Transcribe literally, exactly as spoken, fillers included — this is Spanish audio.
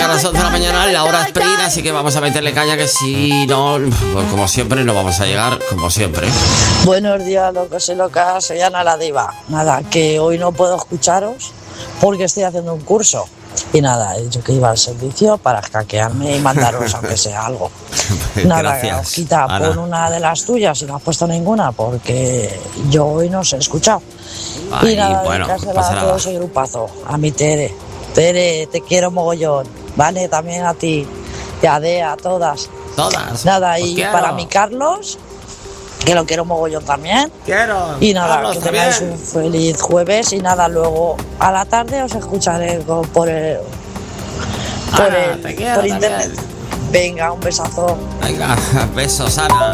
las once de la mañana, la hora sprint, así que vamos a meterle caña, que si no, pues como siempre, no vamos a llegar, como siempre. Buenos días, locos y locas, soy Ana la Diva. Nada, que hoy no puedo escucharos porque estoy haciendo un curso. Y nada, he dicho que iba al servicio para hackearme y mandaros aunque sea algo. Nada, Gracias, Ojita, Ana. pon una de las tuyas y no has puesto ninguna porque yo hoy no os he escuchado. Ay, y nada, bueno, no dedicársela pasa a nada. todo ese grupazo, a mi Tere. Tere, te quiero mogollón, ¿vale? También a ti, y a Dea, a todas. Todas. Nada, Os y quiero. para mi Carlos, que lo quiero mogollón también. Quiero. Y nada, Carlos, que tengáis también. un feliz jueves y nada, luego a la tarde os escucharé co- por el, por, Ana, el, te quiero por también. internet. Venga, un besazo. Venga, besos, Ana.